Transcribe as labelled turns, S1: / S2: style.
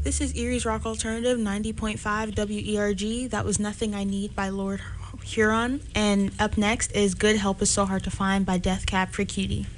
S1: This is Erie's Rock Alternative 90.5 WERG. That was Nothing I Need by Lord Huron. And up next is Good Help Is So Hard to Find by Death Cab for Cutie.